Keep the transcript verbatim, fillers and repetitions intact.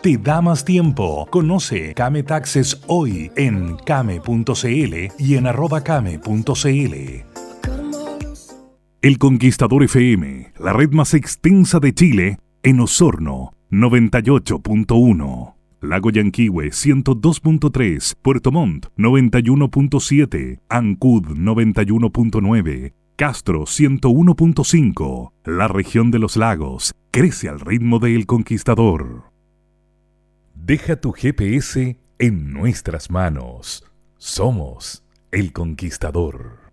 te da más tiempo. Conoce Came Taxes hoy en came punto cl y en arroba came punto cl. El Conquistador F M, la red más extensa de Chile, en Osorno, noventa y ocho punto uno. Lago Yanquihue ciento dos punto tres, Puerto Montt noventa y uno punto siete, Ancud noventa y uno punto nueve, Castro ciento uno punto cinco. La región de los lagos crece al ritmo de El Conquistador. Deja tu G P S en nuestras manos. Somos El Conquistador.